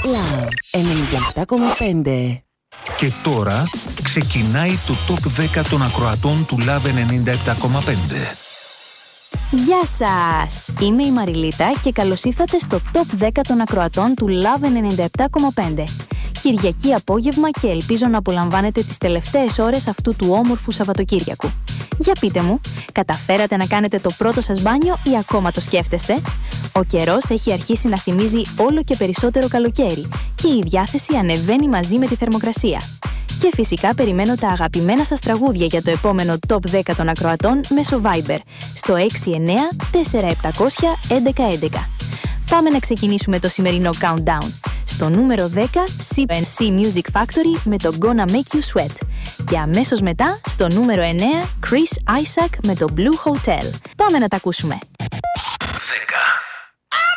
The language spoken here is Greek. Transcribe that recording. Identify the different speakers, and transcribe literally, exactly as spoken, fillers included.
Speaker 1: Love ενενήντα επτά κόμμα πέντε.
Speaker 2: Και τώρα ξεκινάει το Top δέκα των ακροατών του Love ενενήντα επτά κόμμα πέντε.
Speaker 3: Γεια σας! Είμαι η Μαριλίτα και καλώς ήρθατε στο Top δέκα των ακροατών του Love ενενήντα επτά κόμμα πέντε. Κυριακή απόγευμα και ελπίζω να απολαμβάνετε τις τελευταίες ώρες αυτού του όμορφου Σαββατοκύριακου. Για πείτε μου, καταφέρατε να κάνετε το πρώτο σας μπάνιο ή ακόμα το σκέφτεστε? Ο καιρός έχει αρχίσει να θυμίζει όλο και περισσότερο καλοκαίρι και η διάθεση ανεβαίνει μαζί με τη θερμοκρασία. Και φυσικά περιμένω τα αγαπημένα σας τραγούδια για το επόμενο Top δέκα των ακροατών μέσω Viber στο έξι εννέα τέσσερα επτά μηδέν ένα ένα ένα. Πάμε να ξεκινήσουμε το σημερινό countdown. Στο νούμερο δέκα, σι εν σι Music Factory με το Gonna Make You Sweat. Και αμέσως μετά, στο νούμερο εννέα, Chris Isaak με το Blue Hotel. Πάμε να τα ακούσουμε.